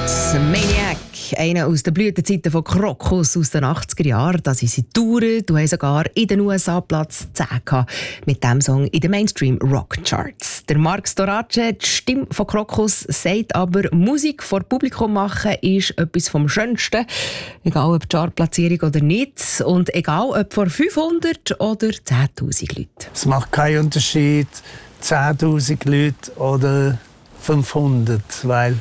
Maniac, einer aus den Blütenzeiten von Krokus aus den 80er Jahren. Da sind sie touren. Du hast sogar in den USA Platz 10 gehabt mit diesem Song in den Mainstream-Rock-Charts. Der Marc Storace, die Stimme von Krokus, sagt aber, Musik vor Publikum machen ist etwas vom Schönsten. Egal ob Chartplatzierung oder nicht. Und egal ob vor 500 oder 10'000 Leuten. Es macht keinen Unterschied, 10'000 Leute oder 500, weil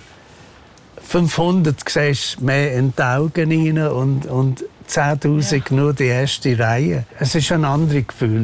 500 siehst du mehr in die Augen rein und 10'000 nur die erste Reihe. Es ist ein anderes Gefühl.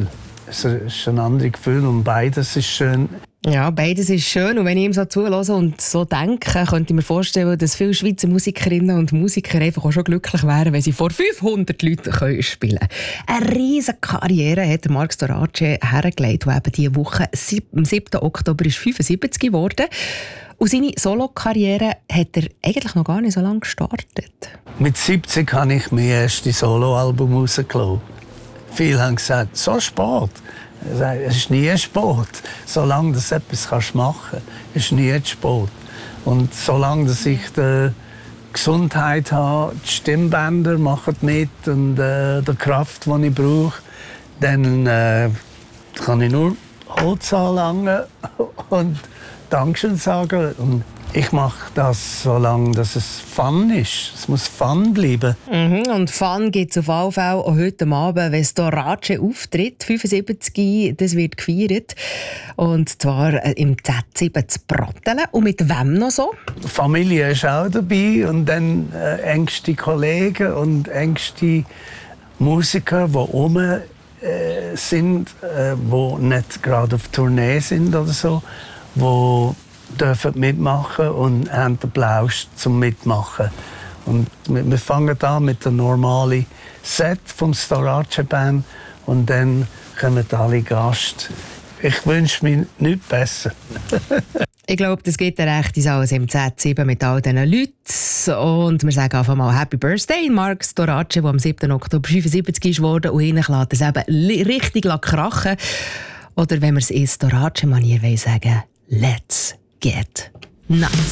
Und beides ist schön. Ja, beides ist schön. Und wenn ich ihm so zuhöre und so denke, könnte ich mir vorstellen, dass viele Schweizer Musikerinnen und Musiker einfach auch schon glücklich wären, wenn sie vor 500 Leuten spielen können. Eine riesige Karriere hat Marc Storace hergelegt, der eben diese Woche, am 7. Oktober, ist 75 geworden. Und seine Solo-Karriere hat er eigentlich noch gar nicht so lange gestartet. Mit 70 habe ich mein erstes Soloalbum rausgelassen. Viele haben gesagt, so spät. Es ist nie Sport. Solange du etwas machen kannst, ist nie Sport. Und solange dass ich die Gesundheit habe, die Stimmbänder machen mit und die Kraft, die ich brauche, dann kann ich nur Holz anlangen und Dankeschön sagen. Und ich mache das, solange dass es Fun ist. Es muss Fun bleiben. Und Fun gibt es auf jeden Fall auch heute Abend, wenn Storace auftritt. 75, das wird gefeiert. Und zwar im Z7 zu Brattelen. Und mit wem noch so? Die Familie ist auch dabei. Und dann engste Kollegen und engste Musiker, die rum sind, die nicht gerade auf Tournee sind oder so, die dürfen mitmachen und haben den Applaus zum Mitmachen. Und wir fangen an mit dem normalen Set vom Storace Band und dann kommen alle Gäste. Ich wünsche mir nichts besser. Ich glaube, das gibt eine rechte Sache im Z7 mit all diesen Leuten. Und wir sagen einfach mal Happy Birthday, Marc Storace, der am 7. Oktober 75 ist worden. Und hinten lässt es eben richtig krachen. Oder wenn wir es in Storace-Manier sagen, let's get nuts.